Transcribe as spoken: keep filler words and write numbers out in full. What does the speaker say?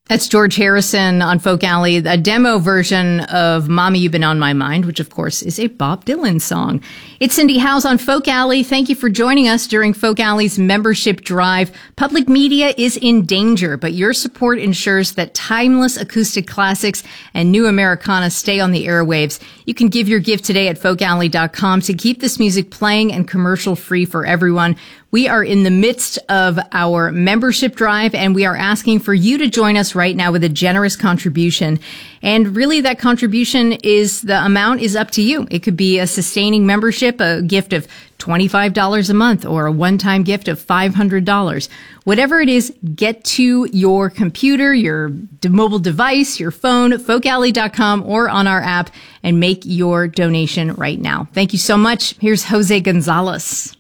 That's George Harrison on Folk Alley, a demo version of Mommy, You've Been on My Mind, which of course is a Bob Dylan song. It's Cindy Howes on Folk Alley. Thank you for joining us during Folk Alley's membership drive. Public media is in danger, but your support ensures that timeless acoustic classics and new Americana stay on the airwaves. You can give your gift today at folk alley dot com to keep this music playing and commercial free for everyone. We are in the midst of our membership drive, and we are asking for you to join us right now with a generous contribution. And really, that contribution is, the amount is up to you. It could be a sustaining membership, a gift of twenty-five dollars a month, or a one-time gift of five hundred dollars. Whatever it is, get to your computer, your mobile device, your phone, folk alley dot com, or on our app, and make your donation right now. Thank you so much. Here's Jose Gonzalez.